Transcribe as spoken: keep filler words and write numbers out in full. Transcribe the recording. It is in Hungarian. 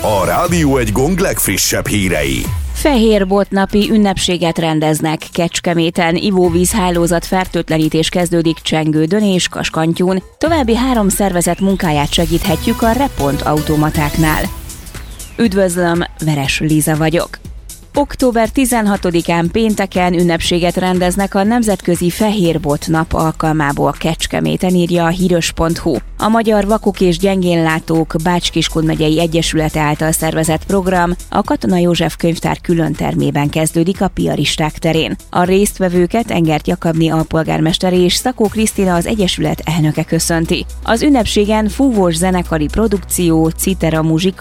A Rádió egy gong legfrissebb hírei. Fehérbotnapi ünnepséget rendeznek Kecskeméten, ivóvízhálózat fertőtlenítés kezdődik Csengődön és Kaskantyún. További három szervezet munkáját segíthetjük a Repont automatáknál. Üdvözlöm, Veres Liza vagyok. október tizenhatodikán pénteken ünnepséget rendeznek a Nemzetközi Fehérbot Nap alkalmából Kecskeméten, írja a híros pont hu. A Magyar Vakok és Gyengénlátók Bács-Kiskun megyei egyesülete által szervezett program a Katona József könyvtár külön termében kezdődik a Piaristák terén. A résztvevőket Engert Jakabné alpolgármester és Szakó Krisztina, az egyesület elnöke köszönti. Az ünnepségen fúvós zenekari produkció, citera muzsika